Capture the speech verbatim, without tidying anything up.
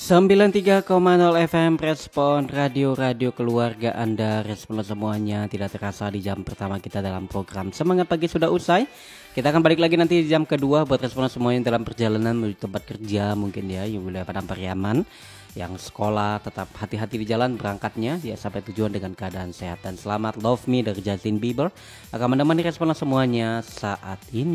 sembilan puluh tiga koma nol F M Respon Radio-radio keluarga Anda. Respon semuanya, tidak terasa di jam pertama kita dalam program Semangat Pagi sudah usai. Kita akan balik lagi nanti di jam kedua buat respon semuanya dalam perjalanan menuju tempat kerja mungkin ya, yang wilayah Padang Pariaman. Yang sekolah tetap hati-hati di jalan berangkatnya ya, sampai tujuan dengan keadaan sehat dan selamat. Love Me dari Justin Bieber akan menemani respon semuanya saat ini.